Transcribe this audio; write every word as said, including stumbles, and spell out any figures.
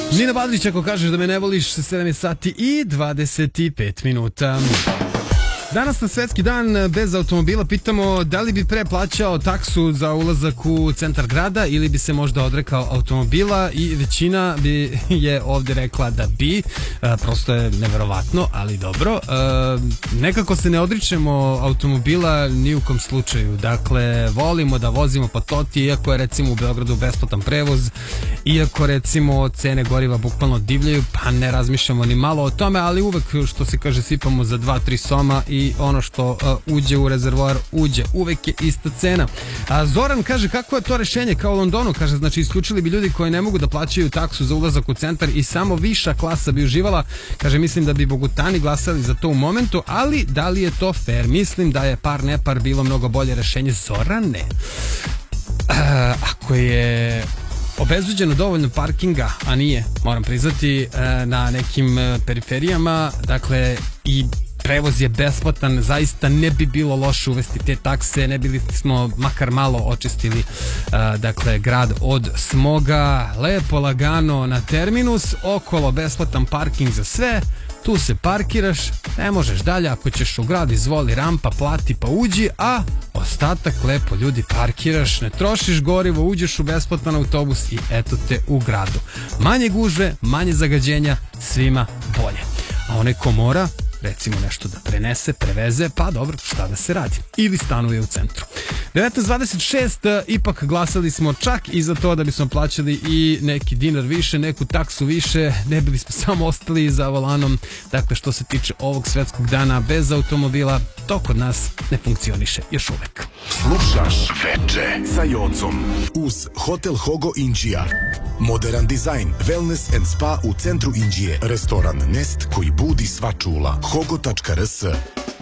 Nina Badrić, ako kažeš da me ne voliš, sedam je sati i dvadeset pet minuta. Danas na svetski dan bez automobila pitamo da li bi pre plaćao taksu za ulazak u centar grada ili bi se možda odrekao automobila i većina bi je ovdje rekla da bi, e, prosto je neverovatno, ali dobro. E, nekako se ne odričemo automobila ni u kom slučaju, dakle volimo da vozimo po toti, iako je recimo u Beogradu besplatan prevoz, iako recimo cene goriva bukvalno divljaju, pa ne razmišljamo ni malo o tome, ali uvek što se kaže sipamo za dva tri soma i i ono što uh, uđe u rezervoar uđe, uvek je ista cena. A Zoran kaže kako je to rešenje kao u Londonu, kaže znači isključili bi ljudi koji ne mogu da plaćaju taksu za ulazak u centar i samo viša klasa bi uživala, kaže mislim da bi Bogutani glasali za to u momentu, ali da li je to fair? Mislim da je par nepar bilo mnogo bolje rešenje. Zorane, uh, ako je obezbeđeno dovoljno parkinga, a nije, moram priznati, na nekim periferijama, dakle i prevoz je besplatan, zaista ne bi bilo loše uvesti te takse, ne bili smo makar malo očistili uh, dakle grad od smoga. Lepo lagano na terminus, okolo besplatan parking za sve, tu se parkiraš, ne možeš dalje, ako ćeš u grad izvoli rampa, plati pa uđi, a ostatak lepo ljudi parkiraš, ne trošiš gorivo, uđeš u besplatan autobus i eto te u gradu. Manje gužve, manje zagađenja, svima bolje. A onaj ko mora recimo nešto da prenese, preveze, pa dobro, šta da se radi. Ili stanuje u centru. devetnaest dvadeset šest, ipak glasali smo čak i za to da bismo plaćali i neki dinar više, neku taksu više, ne bili smo samo ostali za volanom. Dakle, što se tiče ovog svetskog dana bez automobila, to kod nas ne funkcioniše još uvek. Slušaš Veče sa Jocom uz Hotel Hogo Inđija. Modern dizajn, wellness and spa u centru Inđije. Restoran Nest koji budi sva čula. hogo tačka rs.